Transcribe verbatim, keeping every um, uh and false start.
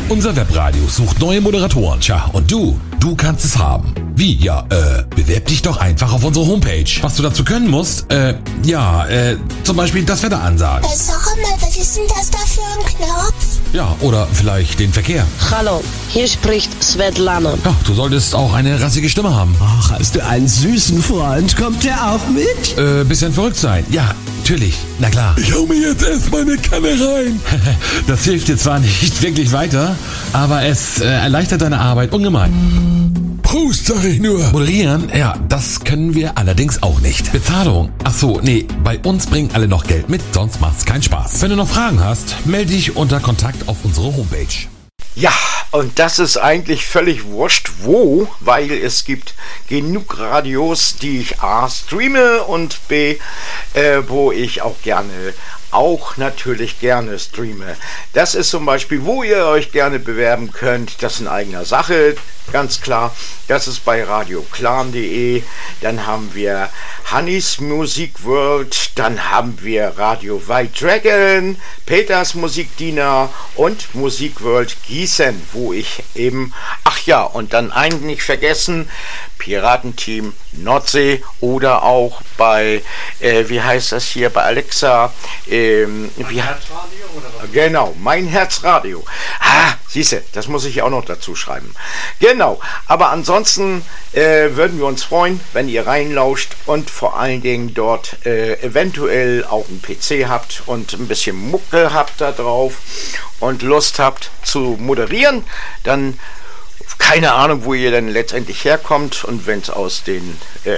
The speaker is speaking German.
Unser Webradio sucht neue Moderatoren. Tja, und du, du kannst es haben. Wie? Ja, äh, bewerb dich doch einfach auf unsere Homepage. Was du dazu können musst, äh, ja, äh, zum Beispiel das Wetter ansagen. Äh, sag mal, was ist denn das da für ein Knopf? Ja, oder vielleicht den Verkehr. Hallo, hier spricht Svetlana. Ja, du solltest auch eine rassige Stimme haben. Ach, hast du einen süßen Freund? Kommt der auch mit? Äh, bisschen verrückt sein. Ja, natürlich. Na klar. Ich hau mir jetzt erstmal eine Kanne rein. Das hilft dir zwar nicht wirklich weiter, aber es äh, erleichtert deine Arbeit ungemein. Prost, sag ich nur. Moderieren? Ja, das können wir allerdings auch nicht. Bezahlung? Ach so, nee, bei uns bringen alle noch Geld mit, sonst macht's keinen Spaß. Wenn du noch Fragen hast, melde dich unter Kontakt auf unsere Homepage. Ja, und das ist eigentlich völlig wurscht, wo, weil es gibt genug Radios, die ich A streame und B, äh, wo ich auch gerne, auch natürlich gerne streame. Das ist zum Beispiel, wo ihr euch gerne bewerben könnt, das in eigener Sache, ganz klar. Das ist bei radioklan punkt de, dann haben wir Hannis Music World, dann haben wir Radio White Dragon, Peters Musikdiener und Musik World Gießen, wo ich eben, ach ja, und dann einen nicht vergessen, Piratenteam Nordsee oder auch bei, äh, wie heißt das hier, bei Alexa, ähm, wie, Herzradio oder was? Genau, mein Herzradio. Ah, siehste, das muss ich auch noch dazu schreiben. Genau, aber ansonsten äh, würden wir uns freuen, wenn ihr reinlauscht und vor allen Dingen dort äh, eventuell auch einen P C habt und ein bisschen Mucke habt da drauf und Lust habt zu moderieren, dann keine Ahnung, wo ihr denn letztendlich herkommt und wenn es aus den äh,